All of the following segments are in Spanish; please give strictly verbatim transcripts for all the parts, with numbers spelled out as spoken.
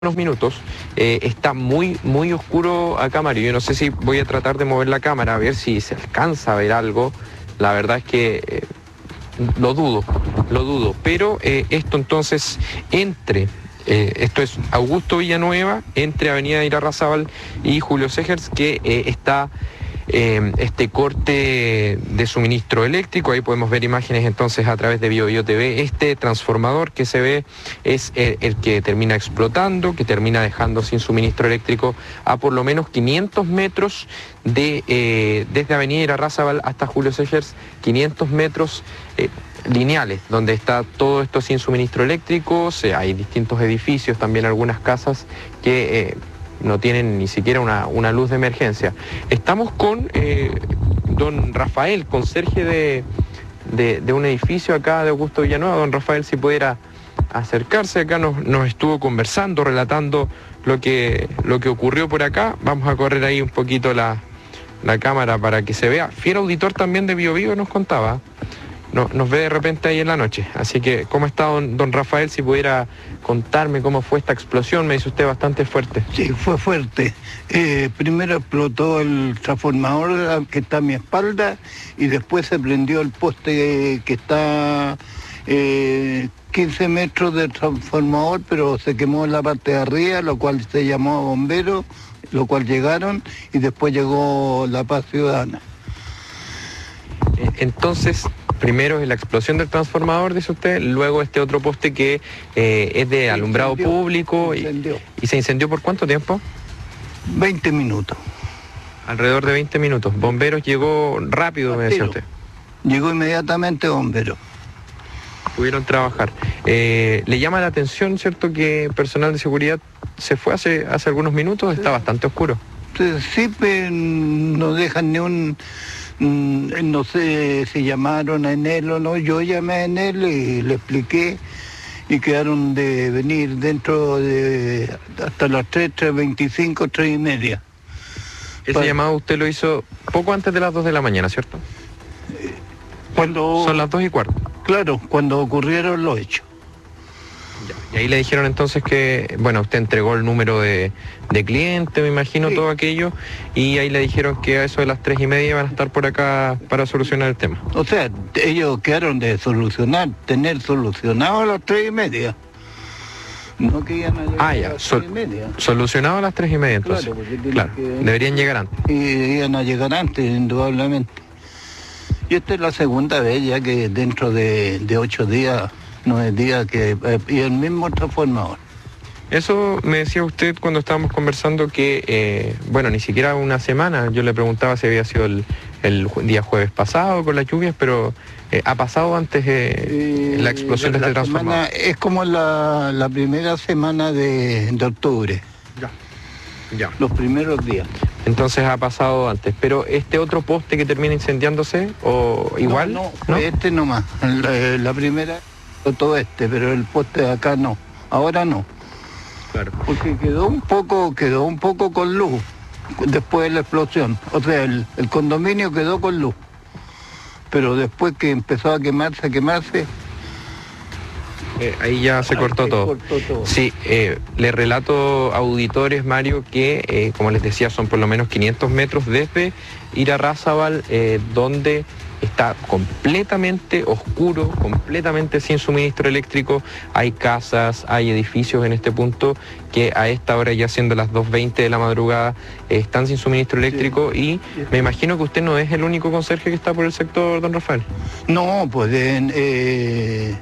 unos minutos, eh, está muy muy oscuro acá, Mario. Yo no sé si voy a tratar de mover la cámara a ver si se alcanza a ver algo. La verdad es que eh, lo dudo, lo dudo. Pero eh, esto entonces, entre, eh, esto es Augusto Villanueva, entre Avenida Irarrázaval y Julio Segers, que eh, está eh, este corte de suministro eléctrico. Ahí podemos ver imágenes entonces a través de Bio Bio T V. Este transformador que se ve es el, el que termina explotando, que termina dejando sin suministro eléctrico a por lo menos quinientos metros de, eh, desde Avenida Irarrázaval hasta Julio Segers, quinientos metros eh, lineales, donde está todo esto sin suministro eléctrico. O sea, hay distintos edificios, también algunas casas que eh, no tienen ni siquiera una, una luz de emergencia. Estamos con eh, don Rafael, conserje de, de, de un edificio acá de Augusto Villanueva. Don Rafael, si pudiera acercarse acá, nos, nos estuvo conversando, relatando lo que, lo que ocurrió por acá. Vamos a correr ahí un poquito la, la cámara para que se vea. Fiel auditor también de Bio Bio nos contaba. No, nos ve de repente ahí en la noche. Así que, ¿cómo está don, don Rafael? Si pudiera contarme cómo fue esta explosión. Me dice usted bastante fuerte. Sí, fue fuerte. Eh, primero explotó el transformador que está a mi espalda y después se prendió el poste que está eh, quince metros del transformador, pero se quemó en la parte de arriba, lo cual se llamó a bomberos, lo cual llegaron y después llegó la Paz Ciudadana. Entonces, primero es la explosión del transformador, dice usted, luego este otro poste que eh, es de alumbrado incendió, público y, y se incendió. ¿Por cuánto tiempo? veinte minutos. Alrededor de veinte minutos. Bomberos llegó rápido, me decía usted. Llegó inmediatamente bombero. Pudieron trabajar. Eh, ¿Le llama la atención, cierto, que personal de seguridad se fue hace, hace algunos minutos? Está bastante oscuro. Sí, pero no dejan ni un... No sé si llamaron a Enel o no, yo llamé a Enel y le expliqué y quedaron de venir dentro de hasta las tres, tres veinticinco, tres y media. Ese Para... llamado usted lo hizo poco antes de las dos de la mañana, ¿cierto? Cuando... Son las dos y cuarto. Claro, cuando ocurrieron los hechos. Y ahí le dijeron entonces que, bueno, usted entregó el número de, de cliente, me imagino, sí, todo aquello, y ahí le dijeron que a eso de las tres y media van a estar por acá para solucionar el tema. O sea, ellos quedaron de solucionar, tener solucionado a las tres y media. No que iban a llegar ah, ya, a las Sol, tres y media. Solucionado a las tres y media entonces. Claro, claro. Que... deberían llegar antes. Y iban a llegar antes, indudablemente. Y esta es la segunda vez ya que dentro de, de ocho días... nueve días que eh, y el mismo transformador. Eso me decía usted cuando estábamos conversando que, eh, bueno, ni siquiera una semana. Yo le preguntaba si había sido el, el día jueves pasado con las lluvias, pero eh, ha pasado antes eh, eh, la explosión la, de este transformador. Es como la, la primera semana de, de octubre. Ya. Ya. Los primeros días. Entonces ha pasado antes. Pero este otro poste que termina incendiándose, o igual. No, no, ¿no? Este nomás. La, la primera... todo este, pero el poste de acá no, ahora no. Claro. Porque quedó un poco, quedó un poco con luz después de la explosión. O sea, el, el condominio quedó con luz. Pero después que empezó a quemarse, a quemarse. Eh, ahí ya se cortó todo. cortó todo. Sí, eh, le relato a auditores, Mario, que eh, como les decía, son por lo menos quinientos metros desde Irarrázaval, eh, donde está completamente oscuro, completamente sin suministro eléctrico. Hay casas, hay edificios en este punto que a esta hora, ya siendo las dos veinte de la madrugada, eh, están sin suministro eléctrico. Sí. Y me imagino que usted no es el único conserje que está por el sector, don Rafael. No, pues eh,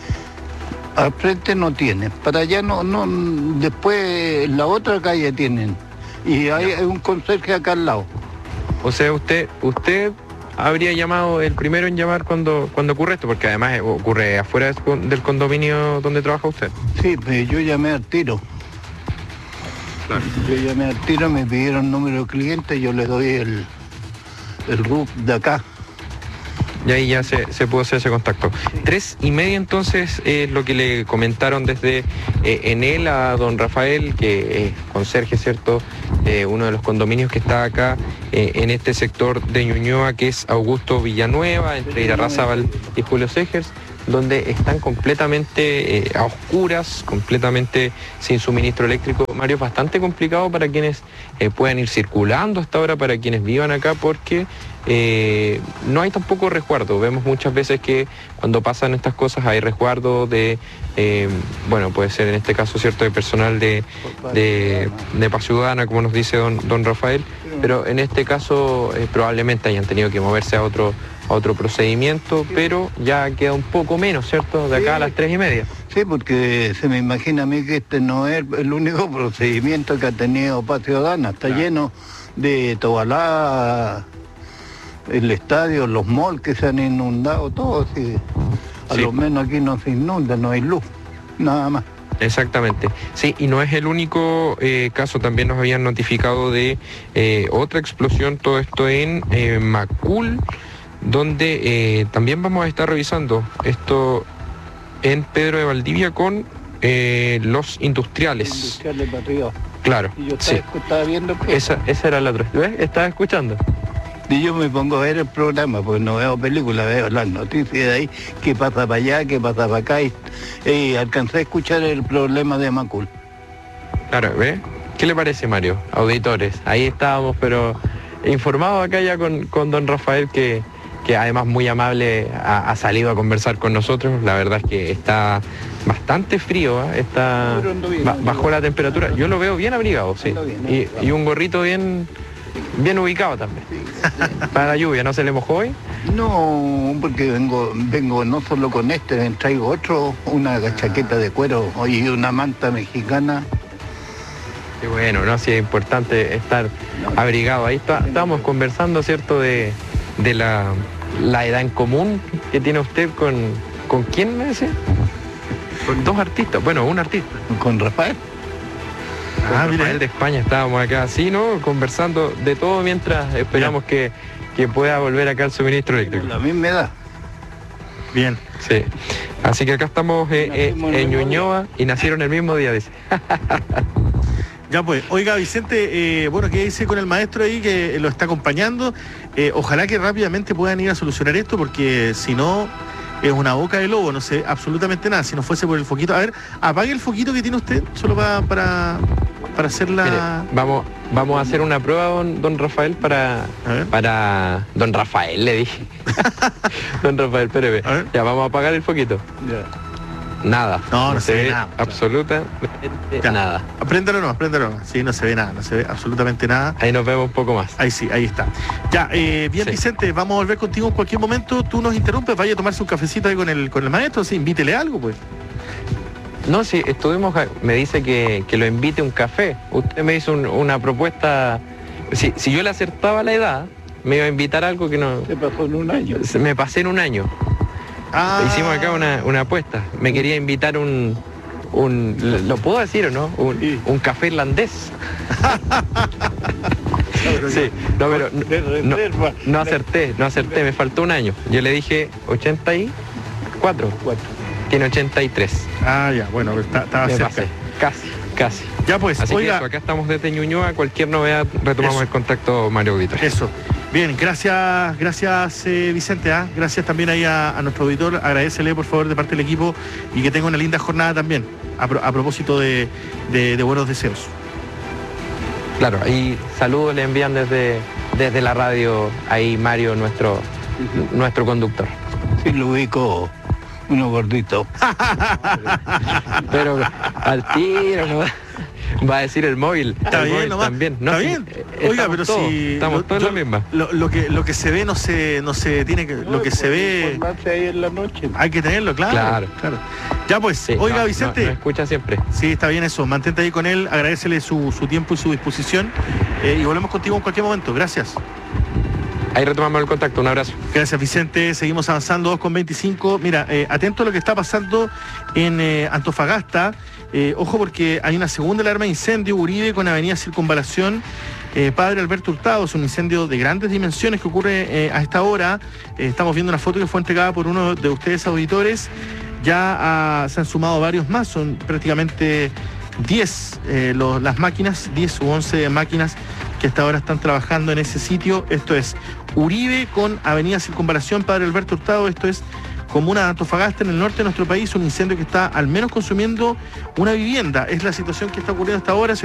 al frente no tiene, para allá no, no, después la otra calle tienen, y hay, hay un conserje acá al lado. O sea, usted, usted habría llamado el primero en llamar cuando, cuando ocurre esto, porque además ocurre afuera del condominio donde trabaja usted. Sí, pues yo llamé al tiro. Claro. Yo llamé al tiro, me pidieron número de cliente, yo le doy el, el R U P de acá. Y ahí ya se, se pudo hacer ese contacto. Sí. Tres y media entonces es lo que le comentaron desde eh, Enel a don Rafael, que es conserje, ¿cierto? Eh, uno de los condominios que está acá eh, en este sector de Ñuñoa, que es Augusto Villanueva, entre Irarrázaval y Julio Segers. donde están completamente eh, a oscuras, completamente sin suministro eléctrico. Mario, es bastante complicado para quienes eh, puedan ir circulando hasta ahora, para quienes vivan acá, porque eh, no hay tampoco resguardo. Vemos muchas veces que cuando pasan estas cosas hay resguardo de, eh, bueno, puede ser en este caso, cierto, de personal de, de, de Paz Ciudadana, como nos dice don, don Rafael, pero en este caso eh, probablemente hayan tenido que moverse a otro a otro procedimiento, pero ya queda un poco menos, ¿cierto? De acá a las tres y media. Sí, porque se me imagina a mí que este no es el único procedimiento que ha tenido Paz Ciudadana. Está claro, lleno de tobalá, el estadio, los malls que se han inundado, todo. Así. A sí. Lo menos aquí no se inunda, no hay luz, nada más. Exactamente. Sí, y no es el único eh, caso, también nos habían notificado de eh, otra explosión, todo esto en eh, Macul, donde eh, también vamos a estar revisando esto en Pedro de Valdivia con eh, los industriales. Industriales Patriot. Claro. Y yo estaba, sí. estaba viendo que... Esa, esa era la otra. ¿Ves? Estaba escuchando. Y yo me pongo a ver el programa, porque no veo películas, veo las noticias de ahí, qué pasa para allá, qué pasa para acá, y, y alcancé a escuchar el problema de Macul. Claro, ¿ves? ¿Qué le parece, Mario? Auditores, ahí estábamos, pero informados acá ya con, con don Rafael, que, que además muy amable ha, ha salido a conversar con nosotros. La verdad es que está bastante frío, ¿eh? Está ba, bajo la temperatura. Yo lo veo bien abrigado, sí. Y, y un gorrito bien... bien ubicado también. Sí, sí. Para la lluvia, ¿no se le mojó hoy? No, porque vengo vengo no solo con este, traigo otro, una chaqueta de cuero y una manta mexicana. Qué bueno, ¿no? Sí, es importante estar abrigado. Ahí está, estábamos conversando, ¿cierto?, de, de la, la edad en común que tiene usted con... ¿Con quién me decía? Con dos artistas, bueno, un artista. Con Rafael. Ah, mira, el de España estábamos acá, sí, ¿no? Conversando de todo mientras esperamos que, que pueda volver acá el suministro eléctrico. La misma edad. Bien. Sí. Así que acá estamos eh, eh, en Ñuñoa y nacieron el mismo día, dice. Ya pues, oiga Vicente, eh, bueno, ¿qué dice con el maestro ahí que lo está acompañando? Eh, ojalá que rápidamente puedan ir a solucionar esto, porque si no... es una boca de lobo, no sé absolutamente nada. Si no fuese por el foquito. A ver, apague el foquito que tiene usted, solo para para, para hacer la... Mire, vamos, vamos a hacer una prueba, don, don Rafael, para... para don Rafael, le dije. Don Rafael, espéreme. Ya, vamos a apagar el foquito. Ya. Nada. No, no, no se, se ve nada. Absolutamente nada. Apréndalo no, apréndalo no. Sí, no se ve nada, no se ve absolutamente nada. Ahí nos vemos un poco más. Ahí sí, ahí está. Ya, eh, bien, sí. Vicente, vamos a volver contigo en cualquier momento. Tú nos interrumpes, vaya a tomarse un cafecito ahí con el, con el maestro, sí, invítele algo, pues. No, sí, estuvimos, me dice que, que lo invite a un café. Usted me hizo un, una propuesta, si, si yo le acertaba la edad, me iba a invitar a algo que no... Se pasó en un año. Me pasé en un año. Ah. Hicimos acá una, una apuesta. Me quería invitar un, un... ¿Lo puedo decir o no? Un, sí. un café irlandés. Sí, no, pero no, no, no acerté, no acerté, me faltó un año. Yo le dije ochenta y cuatro. Tiene ochenta y tres. Ah, ya, bueno, está, estaba cerca. Pasé. Casi, casi. Ya pues, así oiga, que eso, acá estamos desde Ñuñoa. Cualquier novedad retomamos eso. El contacto, Mario Auditor. Eso. Bien, gracias, gracias eh, Vicente, ¿eh? Gracias también ahí a, a nuestro auditor, agradecele por favor de parte del equipo y que tenga una linda jornada también, a, pro, a propósito de, de, de buenos deseos. Claro, ahí saludos le envían desde, desde la radio, ahí Mario, nuestro, uh-huh. nuestro conductor. Sí, lo ubico, uno gordito. Pero al tiro, ¿no? Va a decir el móvil. Está el bien, móvil nomás. También. No, está sí, bien. Oiga, pero todos, si estamos lo, todos yo, en la misma. Lo, lo que lo que se ve no se no se tiene que no, lo que se ve ahí en la noche. Hay que tenerlo, claro. Claro. claro. Ya pues, sí, oiga, no, Vicente. No, no escucha siempre. Sí, está bien eso. Mantente ahí con él, agradecele su, su tiempo y su disposición eh, y volvemos contigo en cualquier momento. Gracias. Ahí retomamos el contacto, un abrazo. Gracias, Vicente. Seguimos avanzando, dos con veinticinco. Mira, eh, atento a lo que está pasando en eh, Antofagasta. Eh, ojo porque hay una segunda alarma de incendio, Uribe con Avenida Circunvalación. Eh, Padre Alberto Hurtado, es un incendio de grandes dimensiones que ocurre eh, a esta hora. Eh, estamos viendo una foto que fue entregada por uno de ustedes, auditores. Ya ah, se han sumado varios más, son prácticamente diez eh, los, las máquinas, diez u once máquinas que hasta ahora están trabajando en ese sitio. Esto es Uribe con Avenida Circunvalación, Padre Alberto Hurtado, esto es comuna de Antofagasta, en el norte de nuestro país, un incendio que está al menos consumiendo una vivienda. Es la situación que está ocurriendo hasta ahora.